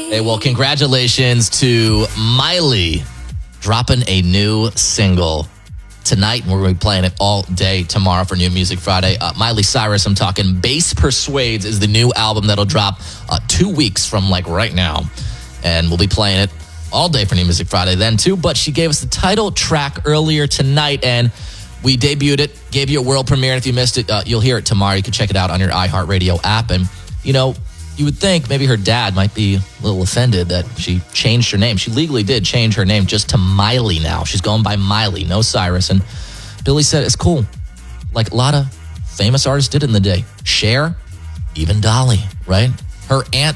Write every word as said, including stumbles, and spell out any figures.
Hey, well, congratulations to Miley dropping a new single tonight. We're going to be playing it all day tomorrow for New Music Friday. Uh, Miley Cyrus, I'm talking Bass Persuades is the new album that'll drop uh, two weeks from like right now. And we'll be playing it all day for New Music Friday then too. But she gave us the title track earlier tonight and we debuted it, gave you a world premiere. And if you missed it, uh, you'll hear it tomorrow. You can check it out on your iHeartRadio app. And, you know, you would think maybe her dad might be a little offended that she changed her name. She legally did change her name just to Miley now. She's going by Miley, no Cyrus. And Billy said it's cool. Like a lot of famous artists did in the day. Cher, even Dolly, right? Her aunt